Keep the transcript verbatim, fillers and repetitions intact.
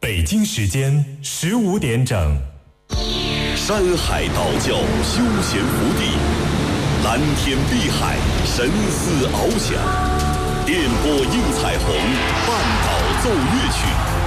北京时间十五点整。 山海道教休闲福地，蓝天碧海，神思翱翔，电波映彩虹，半岛奏乐曲。